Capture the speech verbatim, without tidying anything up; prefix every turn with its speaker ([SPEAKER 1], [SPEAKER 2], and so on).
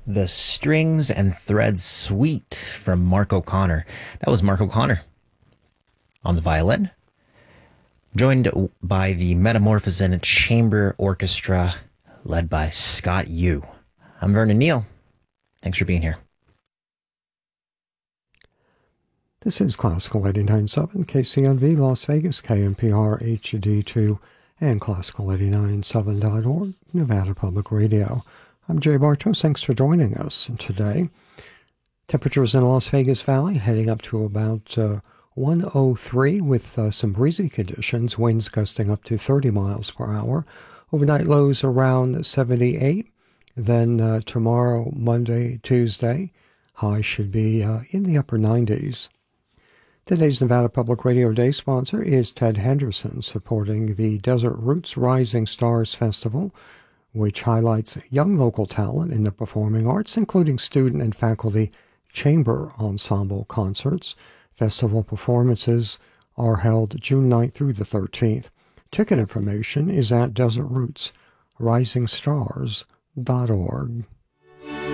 [SPEAKER 1] The Strings and Threads Suite from Mark O'Connor. That was Mark O'Connor on the violin, joined by the Metamorphosen Chamber Orchestra, led by Scott Yu. I'm Vernon Neal. Thanks for being here.
[SPEAKER 2] This is Classical eighty-nine point seven, K C N V, Las Vegas, K N P R H D two, and Classical eighty-nine seven dot org, Nevada Public Radio. I'm Jay Bartos. Thanks for joining us today. Temperatures in the Las Vegas Valley heading up to about uh, one oh three with uh, some breezy conditions, winds gusting up to thirty miles per hour. Overnight lows around seventy-eight. Then uh, tomorrow, Monday, Tuesday, highs should be uh, in the upper nineties. Today's Nevada Public Radio Day sponsor is Ted Henderson, supporting the Desert Roots Rising Stars Festival, which highlights young local talent in the performing arts, including student and faculty chamber ensemble concerts. Festival performances are held June ninth through the thirteenth. Ticket information is at desert roots rising stars dot org.